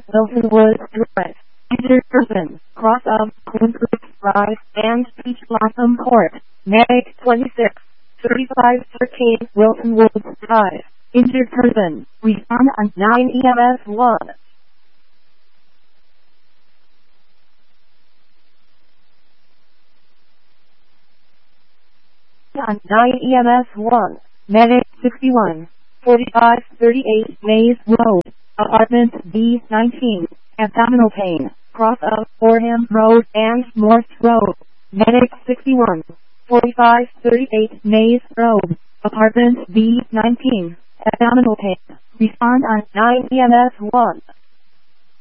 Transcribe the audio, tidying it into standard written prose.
Wilton Woods Drive, injured person, cross of Queen Creek Drive, and Peach Blossom Court, Medic 26, 3513 Wilton Woods Drive, injured person, respond on 9 EMS 1. On 9 EMS 1, Medic 61, 4538 Maze Road, Apartment B19, abdominal pain, cross of Forham Road and Morse Road, Medic 61, 4538 Maze Road, Apartment B19, abdominal pain, respond on 9 EMS 1.